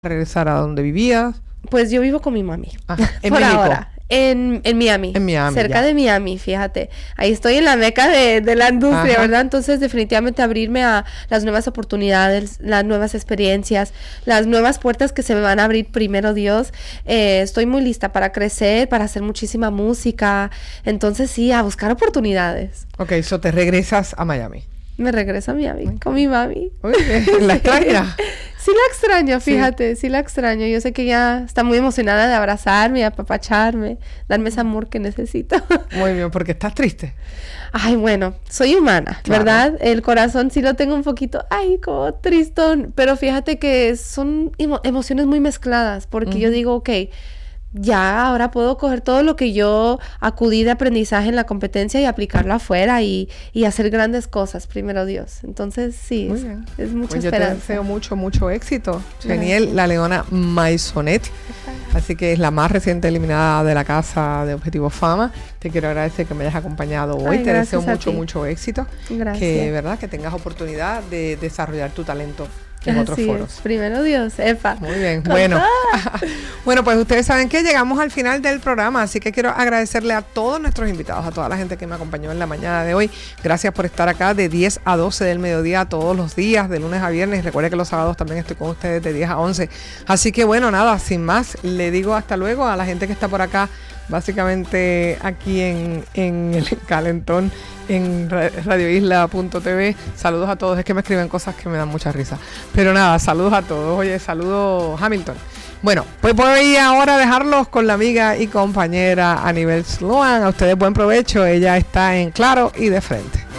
regresar a donde vivías? Pues yo vivo con mi mami. ¿En por México? ahora. En Miami. En Miami, cerca ya. de Miami, fíjate. Ahí estoy en la meca de la industria, Ajá. ¿verdad? Entonces, definitivamente abrirme a las nuevas oportunidades, las nuevas experiencias, las nuevas puertas que se me van a abrir, primero Dios. Estoy muy lista para crecer, para hacer muchísima música. Entonces, sí, a buscar oportunidades. Ok, so te regresas a Miami. Me regreso a Miami con mi mami. Muy bien. ¿La extrañas? Sí la extraño, fíjate, sí la extraño. Yo sé que ya está muy emocionada de abrazarme, apapacharme, darme ese amor que necesito. Muy bien, porque estás triste. Ay, bueno, soy humana, Claro. ¿verdad? El corazón sí lo tengo un poquito, ay, como tristón. Pero fíjate que son emociones muy mezcladas, porque yo digo, ok, ya ahora puedo coger todo lo que yo acudí de aprendizaje en la competencia y aplicarlo afuera y hacer grandes cosas, primero Dios. Entonces, sí, Muy bien. es mucha Pues yo te esperanza. deseo mucho éxito. Cheniel, la leona Maisonet. Así que es la más reciente eliminada de la casa de Objetivo Fama. Te quiero agradecer que me hayas acompañado hoy. Ay, Te deseo gracias a ti. mucho éxito. Gracias. Que, ¿verdad? Que tengas oportunidad de desarrollar tu talento en otros Así foros. es. Primero Dios, epa. Muy bien, Con bueno. toda. Bueno, pues ustedes saben que llegamos al final del programa, así que quiero agradecerle a todos nuestros invitados, a toda la gente que me acompañó en la mañana de hoy. Gracias por estar acá de 10 a 12 del mediodía todos los días, de lunes a viernes. Recuerde que los sábados también estoy con ustedes de 10 a 11. Así que bueno, nada, sin más, le digo hasta luego a la gente que está por acá, básicamente aquí en el calentón en radioisla.tv. Saludos a todos, es que me escriben cosas que me dan mucha risa, pero nada, saludos a todos. Oye, saludos Hamilton. Bueno, pues voy ahora a dejarlos con la amiga y compañera Anibel Sloan. A ustedes buen provecho, ella está en Claro y de Frente.